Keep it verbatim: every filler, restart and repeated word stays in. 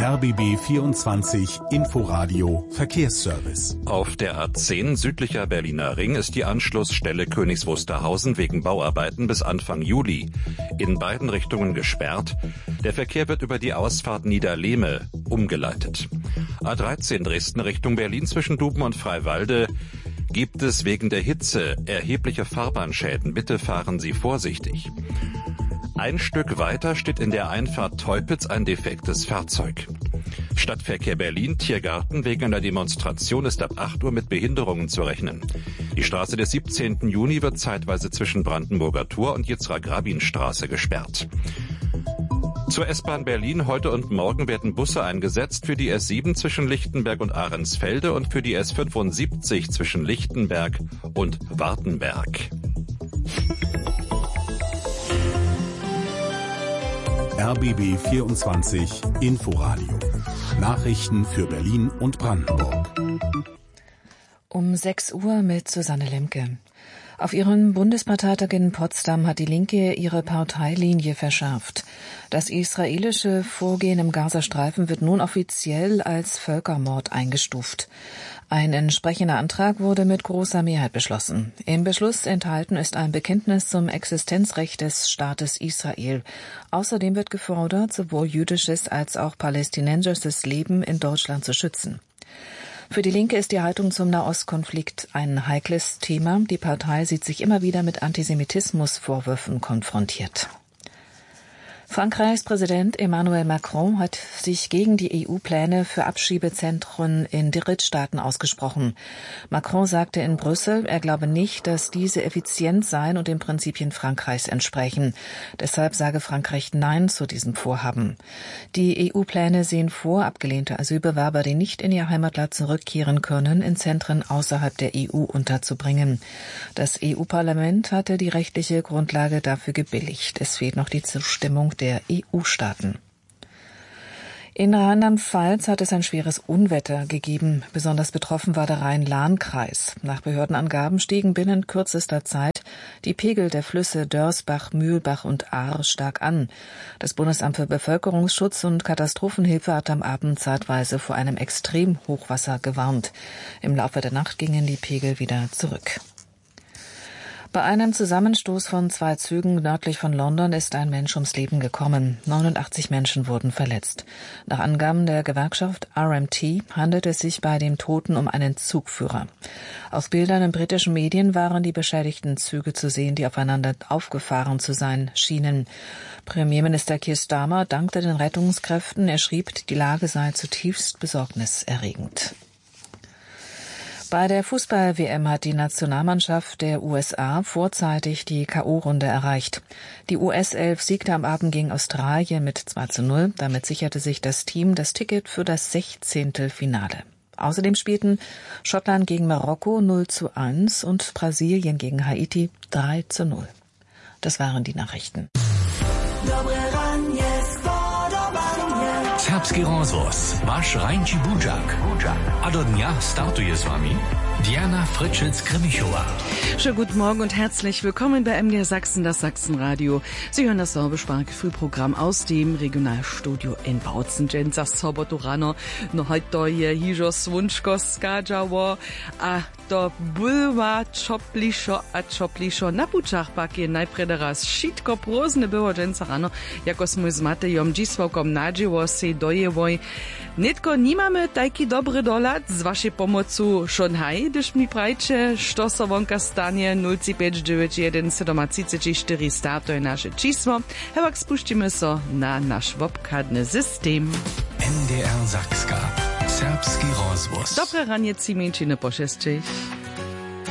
R B B vierundzwanzig Inforadio Verkehrsservice. Auf der A zehn südlicher Berliner Ring ist die Anschlussstelle Königs Wusterhausen wegen Bauarbeiten bis Anfang Juli in beiden Richtungen gesperrt. Der Verkehr wird über die Ausfahrt Niederlehme umgeleitet. A dreizehn Dresden Richtung Berlin zwischen Duben und Freiwalde gibt es wegen der Hitze erhebliche Fahrbahnschäden. Bitte fahren Sie vorsichtig. Ein Stück weiter steht in der Einfahrt Teupitz ein defektes Fahrzeug. Stadtverkehr Berlin, Tiergarten, wegen einer Demonstration ist ab acht Uhr mit Behinderungen zu rechnen. Die Straße des siebzehnten Juni wird zeitweise zwischen Brandenburger Tor und Yitzhak-Rabin-Straße gesperrt. Zur S-Bahn Berlin heute und morgen werden Busse eingesetzt für die S sieben zwischen Lichtenberg und Ahrensfelde und für die S fünfundsiebzig zwischen Lichtenberg und Wartenberg. R B B vierundzwanzig Inforadio. Nachrichten für Berlin und Brandenburg. Um sechs Uhr mit Susanne Lemke. Auf ihrem Bundesparteitag in Potsdam hat die Linke ihre Parteilinie verschärft. Das israelische Vorgehen im Gazastreifen wird nun offiziell als Völkermord eingestuft. Ein entsprechender Antrag wurde mit großer Mehrheit beschlossen. Im Beschluss enthalten ist ein Bekenntnis zum Existenzrecht des Staates Israel. Außerdem wird gefordert, sowohl jüdisches als auch palästinensisches Leben in Deutschland zu schützen. Für die Linke ist die Haltung zum Nahostkonflikt ein heikles Thema. Die Partei sieht sich immer wieder mit Antisemitismusvorwürfen konfrontiert. Frankreichs Präsident Emmanuel Macron hat sich gegen die E U-Pläne für Abschiebezentren in Drittstaaten ausgesprochen. Macron sagte in Brüssel, er glaube nicht, dass diese effizient seien und den Prinzipien Frankreichs entsprechen. Deshalb sage Frankreich Nein zu diesem Vorhaben. Die E U-Pläne sehen vor, abgelehnte Asylbewerber, die nicht in ihr Heimatland zurückkehren können, in Zentren außerhalb der E U unterzubringen. Das E U-Parlament hatte die rechtliche Grundlage dafür gebilligt. Es fehlt noch die Zustimmung der E U-Staaten. In Rheinland-Pfalz hat es ein schweres Unwetter gegeben. Besonders betroffen war der Rhein-Lahn-Kreis. Nach Behördenangaben stiegen binnen kürzester Zeit die Pegel der Flüsse Dörsbach, Mühlbach und Ahr stark an. Das Bundesamt für Bevölkerungsschutz und Katastrophenhilfe hat am Abend zeitweise vor einem Extremhochwasser gewarnt. Im Laufe der Nacht gingen die Pegel wieder zurück. Bei einem Zusammenstoß von zwei Zügen nördlich von London ist ein Mensch ums Leben gekommen. neunundachtzig Menschen wurden verletzt. Nach Angaben der Gewerkschaft R M T handelt es sich bei dem Toten um einen Zugführer. Auf Bildern in britischen Medien waren die beschädigten Züge zu sehen, die aufeinander aufgefahren zu sein schienen. Premierminister Keir Starmer dankte den Rettungskräften. Er schrieb, die Lage sei zutiefst besorgniserregend. Bei der Fußball-W M hat die Nationalmannschaft der U S A vorzeitig die K O-Runde erreicht. Die U S elf siegte am Abend gegen Australien mit zwei zu null. Damit sicherte sich das Team das Ticket für das sechzehnte Finale. Außerdem spielten Schottland gegen Marokko null zu eins und Brasilien gegen Haiti drei zu null. Das waren die Nachrichten. Serbski rozvoz, váš Rajnči Budžak. A do dňa startuje s vami Diana Fritschitz-Grimmichowa. Schönen guten Morgen und herzlich willkommen bei M D R Sachsen, das Sachsenradio. Sie hören das Sorbe-Sparke Frühprogramm aus dem Regionalstudio in Bautzen. Jensa sobotu rano, no heute je hižo svunčko skađało, a to bulva čoplišo a čoplišo na pučach pak je najprve raz šitko prozne było Jensa rano, jako smo z Matejom Dzisławkom nadziło se dojevoj. Nitko nimamy taki dobry dolat z waszej pomocu schon haj, gdyż mi prajcie, što so wonka stanie nula pięć dziewięć jeden siedem trzy cztery startuje nasze čísło. Hewak spuścimy so na nasz wobkadny system. M D R Sakska. Serbski rozvoz. Dobre ranie, Cimięciny po šestej.